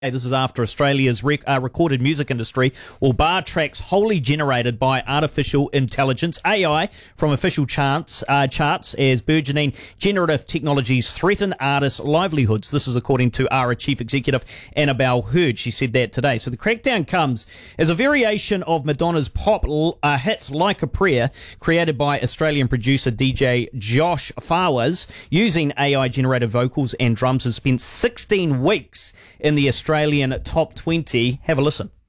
This is after Australia's recorded music industry will bar tracks wholly generated by artificial intelligence, AI, from official charts as burgeoning generative technologies threaten artists' livelihoods. This is according to ARA Chief Executive Annabelle Hurd. She said that today. So the crackdown comes as a variation of Madonna's pop hit Like a Prayer, created by Australian producer DJ Josh Fawaz, using AI-generated vocals and drums, has spent 16 weeks in the Australian top 20. Have a listen.